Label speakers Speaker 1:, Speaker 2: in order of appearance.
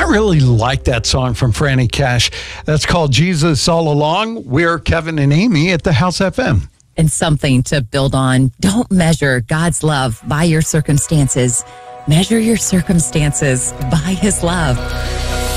Speaker 1: really like that song from Franny Cash. That's called Jesus All Along. We're Kevin and Amy at the House FM.
Speaker 2: And something to build on. Don't measure God's love by your circumstances. Measure your circumstances by his love.